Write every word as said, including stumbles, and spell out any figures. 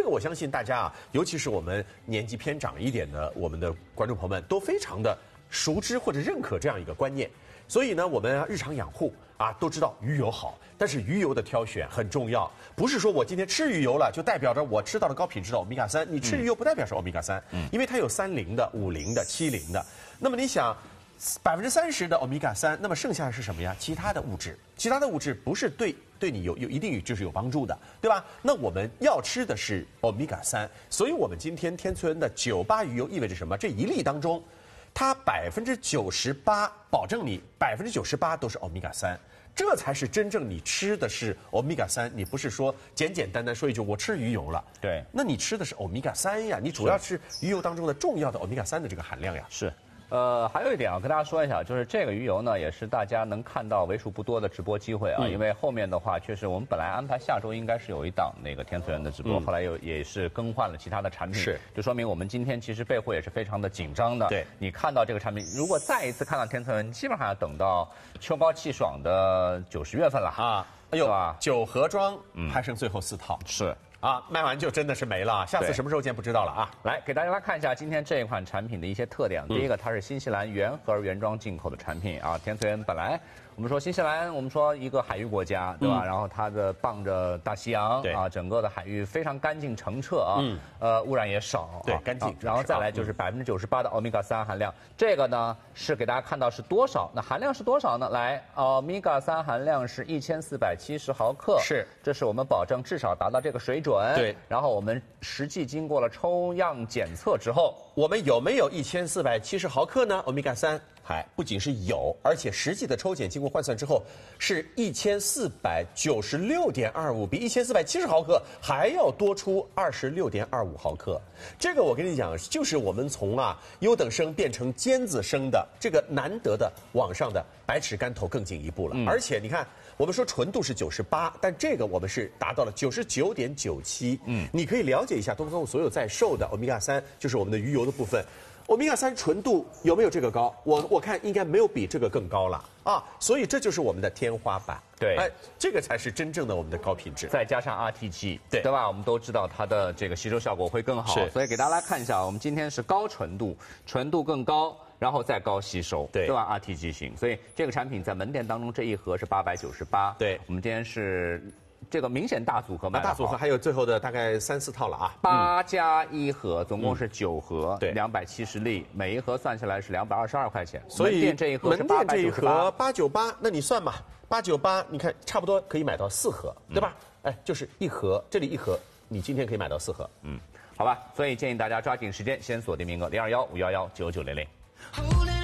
个我相信大家啊，尤其是我们年纪偏长一点的我们的观众朋友们，都非常的熟知或者认可这样一个观念。所以呢，我们日常养护啊都知道鱼油好，但是鱼油的挑选很重要，不是说我今天吃鱼油了就代表着我吃到了高品质的欧米伽三，你吃鱼油不代表是欧米伽三，嗯，因为它有三零的、五零的、七零的。那么你想，百分之三十的欧米伽三，那么剩下的是什么呀？其他的物质，其他的物质不是对对你有有一定就是有帮助的，对吧？那我们要吃的是欧米伽三，所以我们今天天村的九八鱼油意味着什么？这一粒当中，它百分之九十八保证你百分之九十八都是欧米伽三，这才是真正你吃的是欧米伽三，你不是说简简单单说一句我吃鱼油了， 对， 那你吃的是欧米伽三呀，你主要是鱼油当中的重要的欧米伽三的这个含量呀， 是。呃，还有一点啊，跟大家说一下，就是这个鱼油呢，也是大家能看到为数不多的直播机会啊。嗯、因为后面的话，确实我们本来安排下周应该是有一档那个天赐园的直播，嗯、后来又也是更换了其他的产品， 是， 就说明我们今天其实备货也是非常的紧张的。 对， 你看到这个产品，如果再一次看到天赐园，基本上要等到秋高气爽的九十月份了啊。 哎呦，九盒装还剩最后四套， 嗯、是。 啊，卖完就真的是没了，下次什么时候见不知道了啊！ 来给大家来看一下今天这一款产品的一些特点。嗯、第一个，它是新西兰原盒原装进口的产品啊。天赐园本来我们说新西兰，我们说一个海域国家，对吧？嗯、然后它的傍着大西洋啊，整个的海域非常干净澄澈啊，嗯、呃，污染也少， 对，干净。 然后再来就是百分之九十八的欧米伽三含量，这个呢是给大家看到是多少？那含量是多少呢？来，欧米伽三含量是一千四百七十毫克， 是， 这是我们保证至少达到这个水准。 对， 然后我们实际经过了抽样检测之后， 我们有没有一千四百七十毫克呢？欧米伽三还不仅是有，而且实际的抽检经过换算之后是一千四百九十六点二五，比一千四百七十毫克还要多出二十六点二五毫克。这个我跟你讲，就是我们从啊优等生变成尖子生的这个难得的往上的百尺竿头更进一步了。嗯、而且你看。我们说纯度是九十八，但这个我们是达到了九十九点九七。嗯，你可以了解一下东方所有在售的欧米伽三，就是我们的鱼油的部分。欧米伽三纯度有没有这个高？我我看应该没有比这个更高了啊！所以这就是我们的天花板。 对，哎， 这个才是真正的我们的高品质。 再加上 R T G， 对对吧？我们都知道它的这个吸收效果会更好。 是， 所以给大家来看一下，我们今天是高纯度，纯度更高。然后再高吸收， 对， 对吧 ？R T G 型，所以这个产品在门店当中这一盒是八百九十八。 对， 我们今天是这个明显大组合卖、啊， 大组合还有最后的大概三四套了啊。 八加一盒，总共是九盒， 对， 两百七十粒，每一盒算下来是两百二十二块钱。 所以门店这一盒是门店这一盒八九八，那你算嘛，八九八，你看差不多可以买到四盒，对吧？嗯、哎，就是一盒，这里一盒，你今天可以买到四盒， 嗯，好吧。所以建议大家抓紧时间，先锁定名额零二幺五幺幺九九零零。